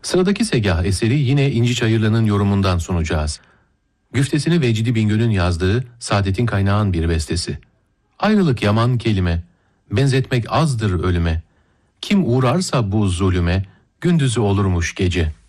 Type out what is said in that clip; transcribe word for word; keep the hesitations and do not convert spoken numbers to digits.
Sıradaki segah eseri yine İnci Çayırlı'nın yorumundan sunacağız. Güftesini Vecdi Bingöl'ün yazdığı Saadettin Kaynağ'ın bir bestesi. Ayrılık yaman kelime, benzetmek azdır ölüme. Kim uğrarsa bu zulüme, gündüzü olurmuş gece.